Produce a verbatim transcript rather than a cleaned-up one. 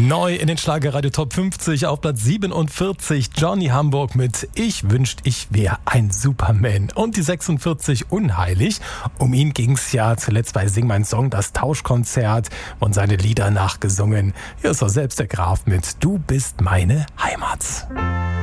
Neu in den Schlagerradio Top fünfzig auf Platz siebenundvierzig. Johnny Hamburg mit Ich wünscht, ich wäre ein Superman. Und die sechsundvierzig Unheilig. Um ihn ging's ja zuletzt bei Sing mein Song, das Tauschkonzert, und seine Lieder nachgesungen. Hier ist auch selbst der Graf mit Du bist meine Heimat.